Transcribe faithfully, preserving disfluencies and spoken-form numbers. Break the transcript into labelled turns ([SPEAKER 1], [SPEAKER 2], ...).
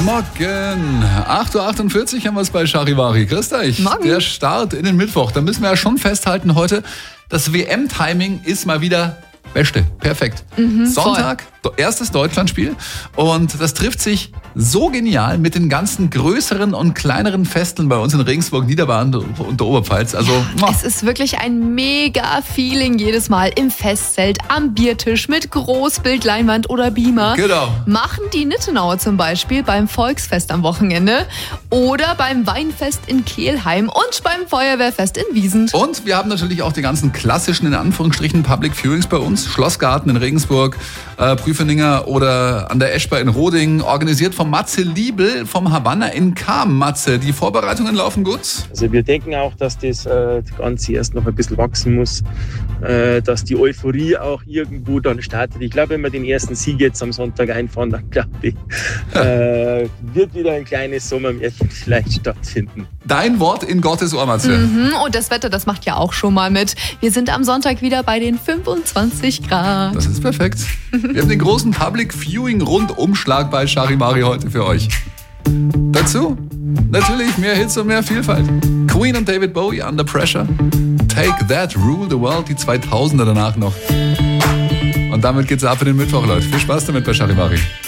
[SPEAKER 1] Morgen. acht Uhr achtundvierzig haben wir es bei Charivari. Grüß euch.
[SPEAKER 2] Morgen.
[SPEAKER 1] Der Start in den Mittwoch. Da müssen wir ja schon festhalten heute, das W M-Timing ist mal wieder beste. Perfekt.
[SPEAKER 2] Mhm,
[SPEAKER 1] Sonntag, do- erstes Deutschlandspiel. Und das trifft sich so genial mit den ganzen größeren und kleineren Festeln bei uns in Regensburg, Niederbayern und der Oberpfalz. Also, muah.
[SPEAKER 2] Es ist wirklich ein mega Feeling jedes Mal im Festzelt, am Biertisch mit Großbild, Leinwand oder Beamer.
[SPEAKER 1] Genau.
[SPEAKER 2] Machen die Nittenauer zum Beispiel beim Volksfest am Wochenende oder beim Weinfest in Kelheim und beim Feuerwehrfest in Wiesent.
[SPEAKER 1] Und wir haben natürlich auch die ganzen klassischen, in Anführungsstrichen, Public Viewings bei uns. Schlossgarten in Regensburg, äh, Prüfeninger oder an der Eschber in Roding. Organisiert von Matze Liebel vom Havanna in Cham. Matze, die Vorbereitungen laufen gut?
[SPEAKER 3] Also wir denken auch, dass das äh, Ganze erst noch ein bisschen wachsen muss, äh, dass die Euphorie auch irgendwo dann startet. Ich glaube, wenn wir den ersten Sieg jetzt am Sonntag einfahren, dann glaube ich, äh, wird wieder ein kleines Sommermärchen vielleicht stattfinden.
[SPEAKER 1] Dein Wort in Gottes Ohr, Matze.
[SPEAKER 2] Mhm, und das Wetter, das macht ja auch schon mal mit. Wir sind am Sonntag wieder bei den fünfundzwanzig Grad.
[SPEAKER 1] Das ist perfekt. Wir haben den großen Public Viewing Rundumschlag bei Charivari heute für euch. Dazu natürlich mehr Hits und mehr Vielfalt. Queen und David Bowie, Under Pressure. Take That, Rule the World, die zweitausender danach noch. Und damit geht's ab in den Mittwoch, Leute. Viel Spaß damit bei Charivari.